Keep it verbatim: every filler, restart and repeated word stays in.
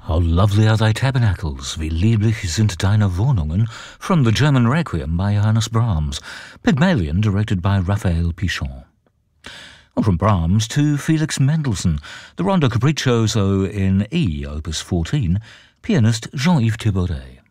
How lovely are thy tabernacles, wie lieblich sind deine Wohnungen, from the German Requiem by Johannes Brahms, Pygmalion directed by Raphael Pichon. Well, from Brahms to Felix Mendelssohn, the Rondo Capriccioso in E, opus fourteen, pianist Jean-Yves Thibaudet.